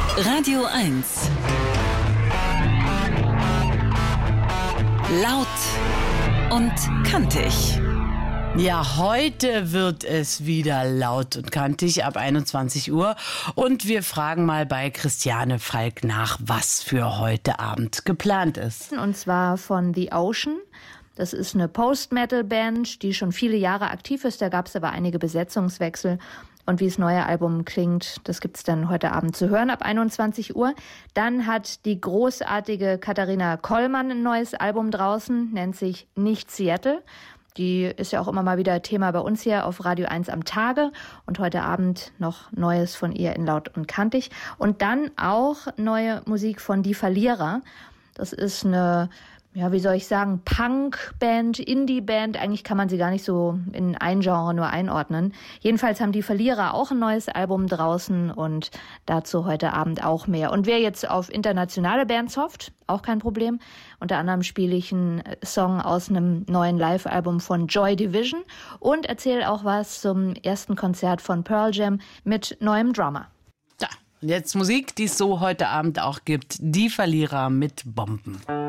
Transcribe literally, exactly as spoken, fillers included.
Radio eins. Laut und kantig. Ja, heute wird es wieder laut und kantig ab einundzwanzig Uhr. Und wir fragen mal bei Christiane Falk nach, was für heute Abend geplant ist. Und zwar von The Ocean. Das ist eine Post-Metal-Band, die schon viele Jahre aktiv ist. Da gab es aber einige Besetzungswechsel. Und wie das neue Album klingt, das gibt's dann heute Abend zu hören ab einundzwanzig Uhr. Dann hat die großartige Katharina Kollmann ein neues Album draußen, nennt sich Nicht Seattle. Die ist ja auch immer mal wieder Thema bei uns hier auf Radio eins am Tage. Und heute Abend noch Neues von ihr in Laut und Kantig. Und dann auch neue Musik von Die Verlierer. Das ist eine, ja, wie soll ich sagen, Punk-Band, Indie-Band. Eigentlich kann man sie gar nicht so in ein Genre nur einordnen. Jedenfalls haben Die Verlierer auch ein neues Album draußen und dazu heute Abend auch mehr. Und wer jetzt auf internationale Bands hofft, auch kein Problem. Unter anderem spiele ich einen Song aus einem neuen Live-Album von Joy Division und erzähle auch was zum ersten Konzert von Pearl Jam mit neuem Drummer. Ja, und jetzt Musik, die es so heute Abend auch gibt. Die Verlierer mit Bomben.